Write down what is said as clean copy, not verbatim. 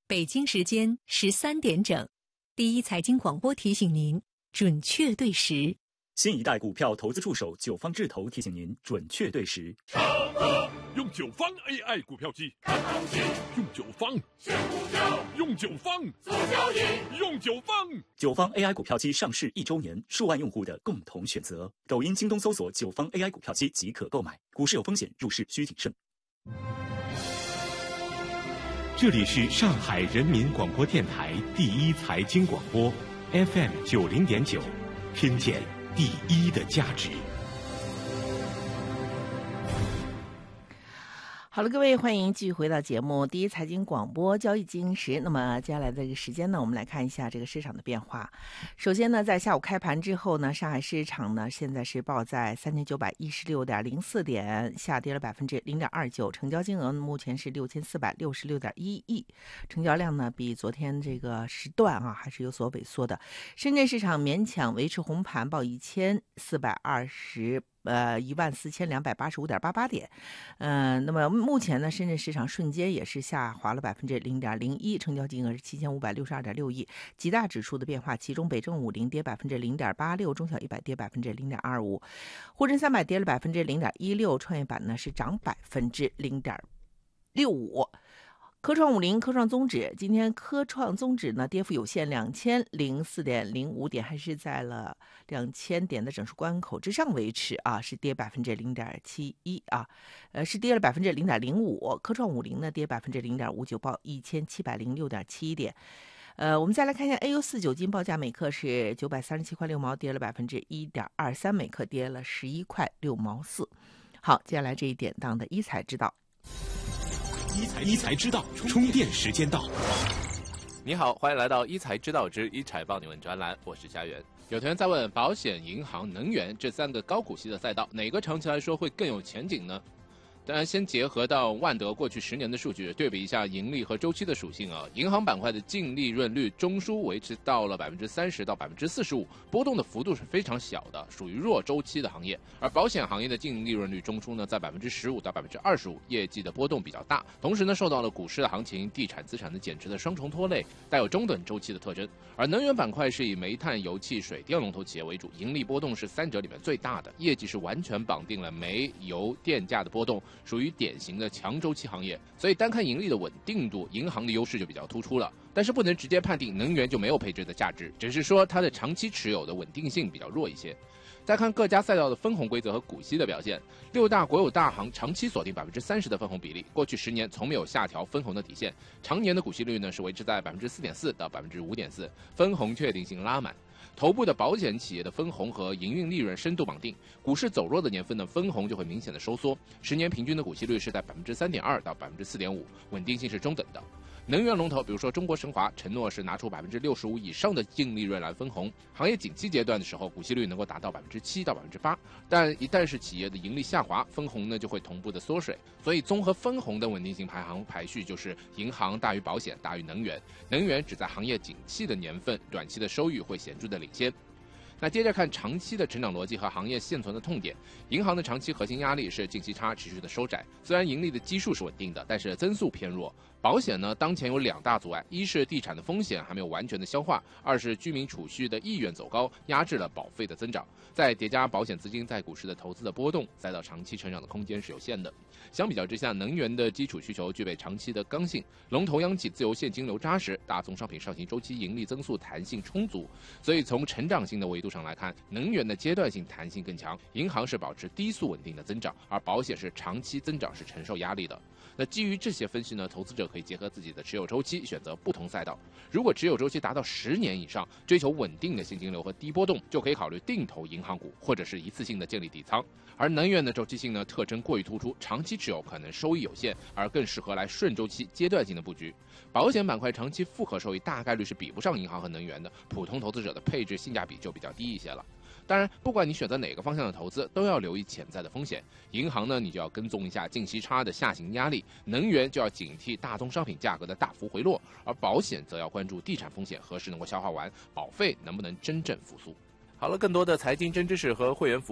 北京时间13点整，第一财经广播提醒您准确对时。 新一代股票投资助手九方智投提醒您准确对时。 上课用九方 AI 股票机看行情，用九方选股票，用九方做交易，用九方。 九方 AI 股票机上市1周年，数万用户的共同选择。抖音、京东搜索九方 AI 股票机即可购买。股市有风险，入市需谨慎。 这里是上海人民广播电台第一财经广播 FM 90.9，听见第一的价值。 好了，各位，欢迎继续回到节目第一财经广播交易经时。那么接下来的这个时间呢，我们来看一下这个市场的变化。首先呢，在下午开盘之后呢，上海市场呢现在是报在3916.04点，下跌了0.29%，成交金额目前是6466.1亿，成交量呢比昨天这个时段还是有所萎缩的。深圳市场勉强维持红盘，报14285.88点。那么目前呢，深圳市场瞬间也是下滑了0.01%，成交金额是7562.6亿。几大指数的变化，其中北证50跌0.86%，中小100跌0.25%，沪深300跌了0.16%，创业板呢是涨0.65%。科创50、科创综指，今天科创综指呢跌幅有限，2004.05点，还是在了2000点的整数关口之上维持是跌0.71%是跌了0.05%。科创50呢跌0.59%，报1706.71点。我们再来看一下 AU4 金报价每克是937块6毛，跌了1.23%，每克跌了11块6毛4。好，接下来这一典当的一财知道。 一财知道，充电时间到。 你好，欢迎来到一财知道之一财报你问专栏，我是佳媛。有同学在问，保险、银行、能源这3个高股息的赛道，哪个长期来说会更有前景呢？当然，先结合到万德过去10年的数据，对比一下盈利和周期的属性银行板块的净利润率中枢维持到了30%到45%，波动的幅度是非常小的，属于弱周期的行业。而保险行业的净利润率中枢呢，在15%到25%，业绩的波动比较大。同时呢，受到了股市的行情、地产资产的减值的双重拖累，带有中等周期的特征。而能源板块是以煤炭、油气、水电龙头企业为主，盈利波动是3者里面最大的，业绩是完全绑定了煤、油、电价的波动，属于典型的强周期行业，所以单看盈利的稳定度，银行的优势就比较突出了。但是不能直接判定能源就没有配置的价值，只是说它的长期持有的稳定性比较弱一些。再看各家赛道的分红规则和股息的表现，6大国有大行长期锁定30%的分红比例，过去10年从没有下调分红的底线，常年的股息率呢是维持在4.4%到5.4%，分红确定性拉满。头部的保险企业的分红和营运利润深度绑定，股市走弱的年份呢，分红就会明显的收缩，10年平均的股息率是在3.2%到4.5%，稳定性是中等的。能源龙头，比如说中国神华，承诺是拿出65%以上的净利润来分红。行业景气阶段的时候，股息率能够达到7%到8%，但一旦是企业的盈利下滑，分红呢就会同步的缩水。所以综合分红的稳定性排序就是银行大于保险大于能源，能源只在行业景气的年份，短期的收益会显著的领先。那接着看长期的成长逻辑和行业现存的痛点，银行的长期核心压力是净息差持续的收窄，虽然盈利的基数是稳定的，但是增速偏弱。保险呢，当前有2大阻碍，一是地产的风险还没有完全的消化，二是居民储蓄的意愿走高，压制了保费的增长。再叠加保险资金在股市的投资的波动，赛道长期成长的空间是有限的。相比较之下，能源的基础需求具备长期的刚性，龙头央企自由现金流扎实，大宗商品上行周期盈利增速弹性充足，所以从成长性的维度上来看，能源的阶段性弹性更强，银行是保持低速稳定的增长，而保险是长期增长是承受压力的。那基于这些分析呢，投资者可以结合自己的持有周期选择不同赛道。如果持有周期达到10年以上，追求稳定的现金流和低波动，就可以考虑定投银行股或者是一次性的建立底仓。而能源的周期性呢，特征过于突出，长期持有可能收益有限，而更适合来顺周期阶段性的布局。保险板块长期复合收益大概率是比不上银行和能源的，普通投资者的配置性价比就比较低一些了。当然，不管你选择哪个方向的投资，都要留意潜在的风险。银行呢，你就要跟踪一下净息差的下行压力；能源就要警惕大宗商品价格的大幅回落；而保险则要关注地产风险何时能够消化完，保费能不能真正复苏。好了，更多的财经真知识和会员服务